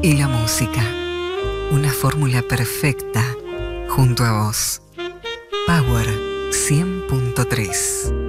y la música. Una fórmula perfecta junto a vos. Power 100.3